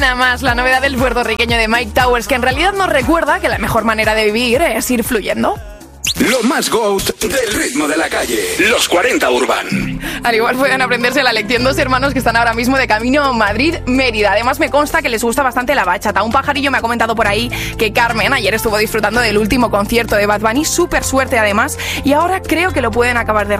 Una más, la novedad del puertorriqueño de Mike Towers, que en realidad nos recuerda que la mejor manera de vivir es ir fluyendo. Lo más ghost del ritmo de la calle. Los 40 Urban. Al igual pueden aprenderse la lección dos hermanos que están ahora mismo de camino Madrid-Mérida. Además me consta que les gusta bastante la bachata. Un pajarillo me ha comentado por ahí que Carmen ayer estuvo disfrutando del último concierto de Bad Bunny. Súper suerte además. Y ahora creo que lo pueden acabar de